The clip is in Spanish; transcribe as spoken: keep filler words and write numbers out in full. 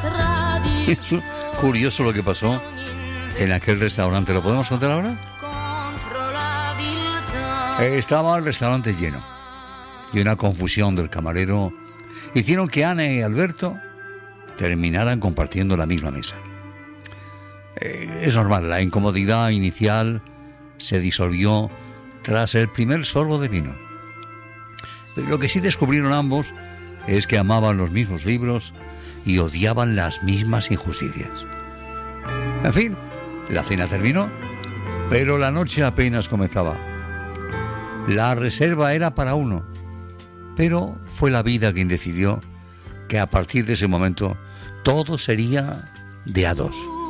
Es curioso lo que pasó en aquel restaurante. ¿Lo podemos contar ahora? Eh, estaba el restaurante lleno y una confusión del camarero hicieron que Ana y Alberto terminaran compartiendo la misma mesa. Eh, es normal, la incomodidad inicial se disolvió tras el primer sorbo de vino. Pero lo que sí descubrieron ambos es que amaban los mismos libros y odiaban las mismas injusticias. En fin, la cena terminó, pero la noche apenas comenzaba. La reserva era para uno, pero fue la vida quien decidió que a partir de ese momento todo sería de a dos.